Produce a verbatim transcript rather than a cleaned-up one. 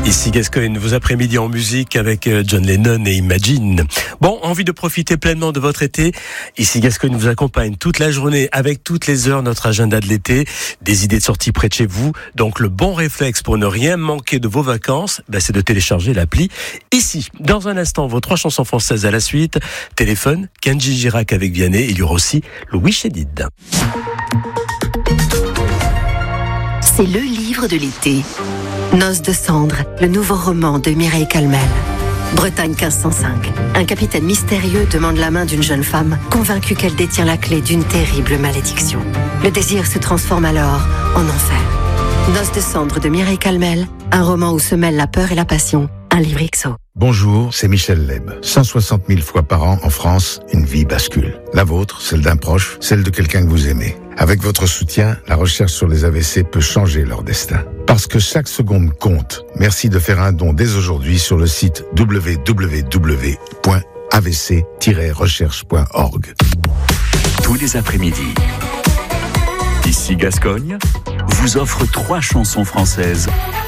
Ici Gascogne, vos après-midi en musique avec John Lennon et Imagine. Bon, envie de profiter pleinement de votre été? Ici Gascogne vous accompagne toute la journée avec toutes les heures notre agenda de l'été, des idées de sortie près de chez vous. Donc le bon réflexe pour ne rien manquer de vos vacances, ben, c'est de télécharger l'appli Ici. Dans un instant, vos trois chansons françaises à la suite. Téléphone, Kenji Girac avec Vianney. Il y aura aussi Louis Chédid. C'est le livre de l'été. Noces de cendres, le nouveau roman de Mireille Calmel. Bretagne quinze cent cinq. Un capitaine mystérieux demande la main d'une jeune femme, convaincue qu'elle détient la clé d'une terrible malédiction. Le désir se transforme alors en enfer. Noces de cendres de Mireille Calmel, un roman où se mêlent la peur et la passion. Un livre X O. Bonjour, c'est Michel Leb. cent soixante mille fois par an en France, une vie bascule. La vôtre, celle d'un proche, celle de quelqu'un que vous aimez. Avec votre soutien, la recherche sur les A V C peut changer leur destin. Parce que chaque seconde compte. Merci de faire un don dès aujourd'hui sur le site w w w point a v c tiret recherche point org. Tous les après-midi, Ici Gascogne vous offre trois chansons françaises